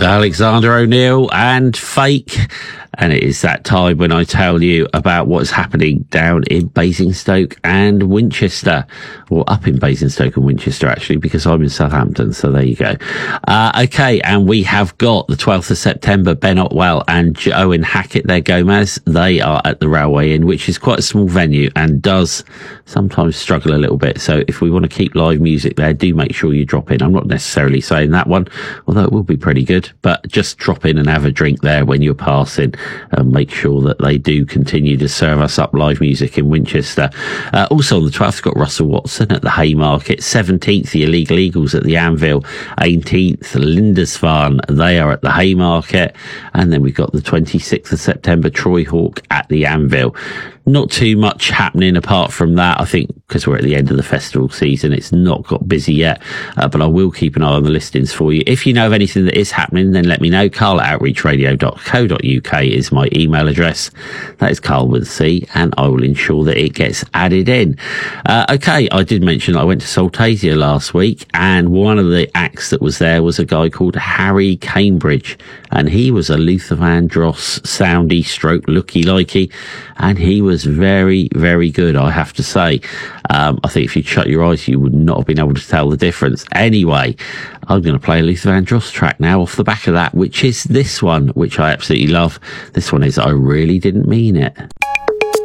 Alexander O'Neill and Fake. And it is that time when I tell you about what's happening down in Basingstoke and Winchester, or up in Basingstoke and Winchester, actually, because I'm in Southampton. So there you go. Okay. And we have got the 12th of September, Ben Otwell and Owen Hackett, their Gomez. They are at the Railway Inn, which is quite a small venue and does sometimes struggle a little bit. So if we want to keep live music there, do make sure you drop in. I'm not necessarily saying that one, although it will be pretty good, but just drop in and have a drink there when you're passing. And make sure that they do continue to serve us up live music in Winchester. Also on the 12th, we've got Russell Watson at the Haymarket. 17th, the Illegal Eagles at the Anvil. 18th, Lindisfarne, they are at the Haymarket. And then we've got the 26th of September, Troy Hawk at the Anvil. Not too much happening apart from that. I think because we're at the end of the festival season, it's not got busy yet, but I will keep an eye on the listings for you. If you know of anything that is happening, then let me know. carl@outreachradio.co.uk is my email address. That is Carl with a C, and I will ensure that it gets added in. Okay, I did mention I went to Saltasia last week, and one of the acts that was there was a guy called Harry Cambridge, and he was a Luther Vandross soundy stroke looky-likey, and he was very, very good, I have to say. I think if you shut your eyes, you would not have been able to tell the difference. Anyway, I'm going to play a Luther Vandross track now off the back of that, which is this one, which I absolutely love. This one is I Really Didn't Mean It.